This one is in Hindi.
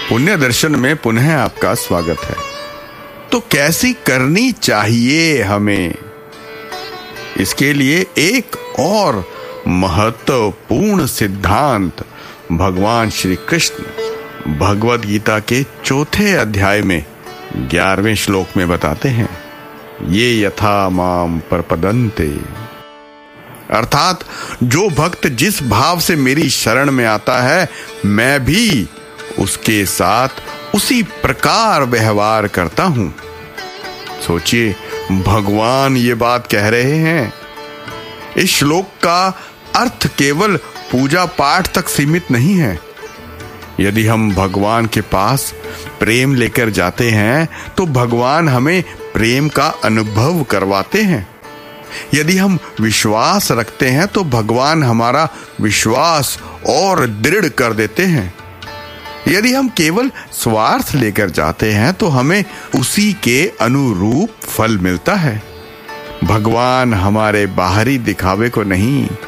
पुण्य दर्शन में पुनः आपका स्वागत है। तो कैसी करनी चाहिए हमें, इसके लिए एक और महत्वपूर्ण सिद्धांत भगवान श्री कृष्ण भगवद गीता के 4 अध्याय में 11वें श्लोक में बताते हैं, ये यथा माम प्रपदन्ते, अर्थात जो भक्त जिस भाव से मेरी शरण में आता है मैं भी उसके साथ उसी प्रकार व्यवहार करता हूं। सोचिए, भगवान ये बात कह रहे हैं। इस श्लोक का अर्थ केवल पूजा पाठ तक सीमित नहीं है। यदि हम भगवान के पास प्रेम लेकर जाते हैं तो भगवान हमें प्रेम का अनुभव करवाते हैं। यदि हम विश्वास रखते हैं तो भगवान हमारा विश्वास और दृढ़ कर देते हैं। यदि हम केवल स्वार्थ लेकर जाते हैं तो हमें उसी के अनुरूप फल मिलता है। भगवान हमारे बाहरी दिखावे को नहीं